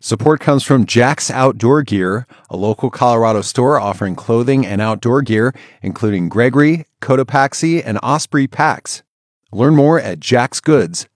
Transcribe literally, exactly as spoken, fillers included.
Support comes from Jack's Outdoor Gear, a local Colorado store offering clothing and outdoor gear, including Gregory, Cotopaxi, and Osprey packs. Learn more at jacks goods